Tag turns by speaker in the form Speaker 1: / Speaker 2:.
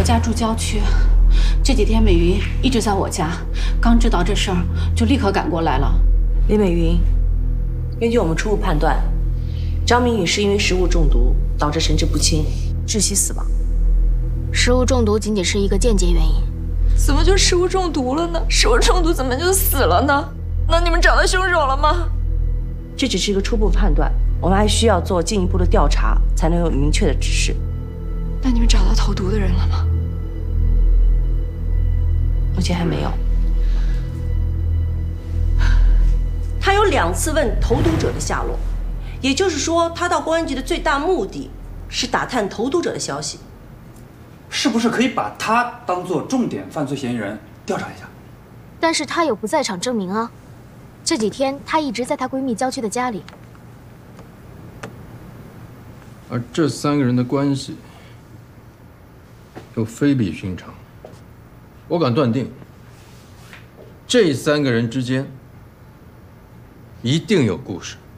Speaker 1: 家住郊区，这几天美云一直在我家，刚知道这事儿就立刻赶过来了。
Speaker 2: 李美云，根据我们初步判断，张明宇是因为食物中毒导致神志不清，窒息死亡。
Speaker 3: 食物中毒仅仅是一个间接原因。
Speaker 4: 怎么就食物中毒了呢？食物中毒怎么就死了呢？那你们找到凶手了吗？
Speaker 2: 这只是一个初步判断，我们还需要做进一步的调查，才能有明确的指示。
Speaker 4: 那你们找到投毒的人了吗？
Speaker 2: 目前还没有。他有2次问投毒者的下落，也就是说，他到公安局的最大目的是打探投毒者的消息。
Speaker 5: 是不是可以把他当做重点犯罪嫌疑人调查一下？
Speaker 3: 但是他有不在场证明啊。这几天她一直在她闺蜜郊区的家里。
Speaker 6: 而这3个人的关系又非比寻常，我敢断定，这3个人之间一定有故事。